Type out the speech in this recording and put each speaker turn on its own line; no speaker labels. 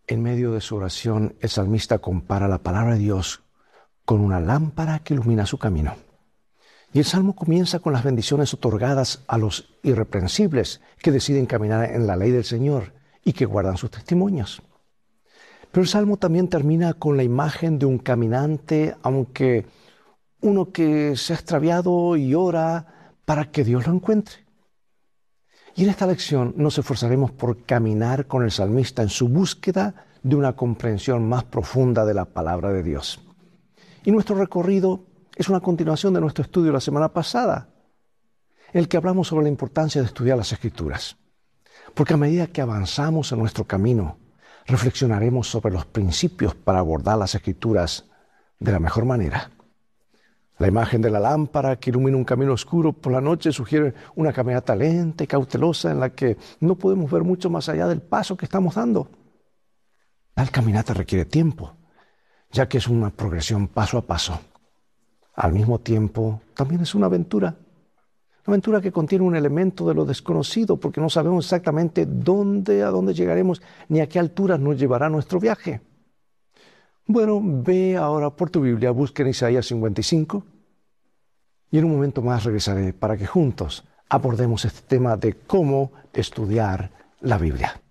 En medio de su oración, el salmista compara la palabra de Dios con una lámpara que ilumina su camino. Y el salmo comienza con las bendiciones otorgadas a los irreprensibles que deciden caminar en la ley del Señor y que guardan sus testimonios. Pero el salmo también termina con la imagen de un caminante, aunque uno que se ha extraviado y ora para que Dios lo encuentre. Y en esta lección nos esforzaremos por caminar con el salmista en su búsqueda de una comprensión más profunda de la palabra de Dios. Y nuestro recorrido es una continuación de nuestro estudio la semana pasada, en el que hablamos sobre la importancia de estudiar las Escrituras. Porque a medida que avanzamos en nuestro camino, reflexionaremos sobre los principios para abordar las Escrituras de la mejor manera. La imagen de la lámpara que ilumina un camino oscuro por la noche sugiere una caminata lenta y cautelosa en la que no podemos ver mucho más allá del paso que estamos dando. La caminata requiere tiempo, ya que es una progresión paso a paso. Al mismo tiempo, también es una aventura que contiene un elemento de lo desconocido, porque no sabemos exactamente a dónde llegaremos, ni a qué alturas nos llevará nuestro viaje. Bueno, ve ahora por tu Biblia, busca en Isaías 55, y en un momento más regresaré para que juntos abordemos este tema de cómo estudiar la Biblia.